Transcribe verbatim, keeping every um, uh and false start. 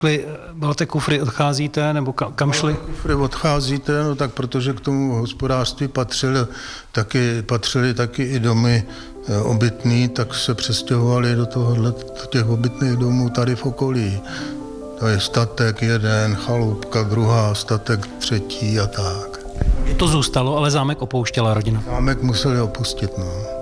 Balte kufry, odcházíte, nebo kam, kam šli? Kufry odcházíte, no tak protože k tomu hospodářství patřily taky, patřily taky i domy obytný, tak se přestěhovali do tohohle, těch obytných domů tady v okolí. To je statek jeden, chalupka druhá, statek třetí a tak. To zůstalo, ale zámek opouštěla rodina. Zámek museli opustit, no.